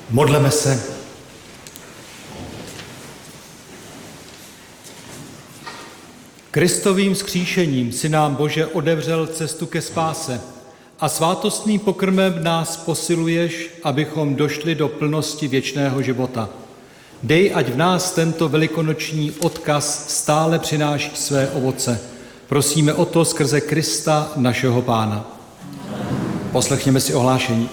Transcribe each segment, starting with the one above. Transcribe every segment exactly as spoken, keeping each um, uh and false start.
Modleme se. Kristovým vzkříšením si nám, Bože, otevřel cestu ke spáse a svátostným pokrmem nás posiluješ, abychom došli do plnosti věčného života. Dej, ať v nás tento velikonoční odkaz stále přináší své ovoce. Prosíme o to skrze Krista, našeho Pána. Poslechněme si ohlášení.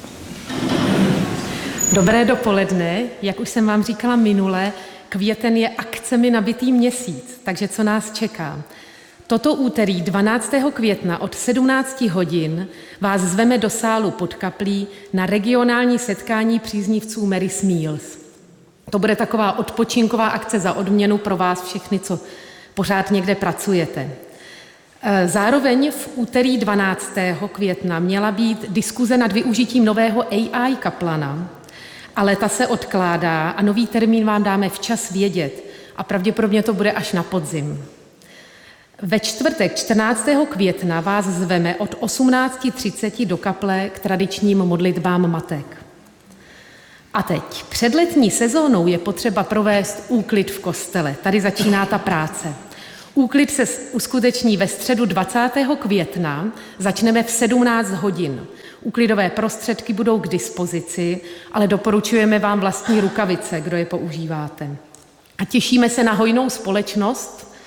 Dobré dopoledne, jak už jsem vám říkala minule, květen je akcemi nabitý měsíc, takže co nás čeká? Toto úterý dvanáctého května od sedmnácti hodin vás zveme do sálu pod kaplí na regionální setkání příznivců Mary's Meals. To bude taková odpočinková akce za odměnu pro vás všechny, co pořád někde pracujete. Zároveň v úterý dvanáctého května měla být diskuze nad využitím nového A I kaplana, ale ta se odkládá a nový termín vám dáme včas vědět a pravděpodobně to bude až na podzim. Ve čtvrtek čtrnáctého května vás zveme od osmnáct třicet do kaple k tradičním modlitbám matek. A teď, před letní sezónou je potřeba provést úklid v kostele. Tady začíná ta práce. Úklid se uskuteční ve středu dvacátého května, začneme v sedmnáct hodin. Úklidové prostředky budou k dispozici, ale doporučujeme vám vlastní rukavice, kdo je používáte. A těšíme se na hojnou společnost